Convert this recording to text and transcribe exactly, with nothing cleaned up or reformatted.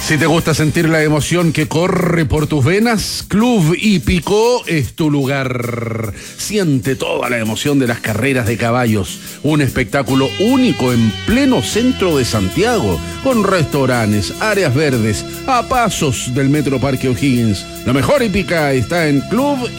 Si te gusta sentir la emoción que corre por tus venas, Club Hípico es tu lugar. Siente toda la emoción de las carreras de caballos. Un espectáculo único en pleno centro de Santiago, con restaurantes, áreas verdes, a pasos del Metro Parque O'Higgins. La mejor hípica está en Club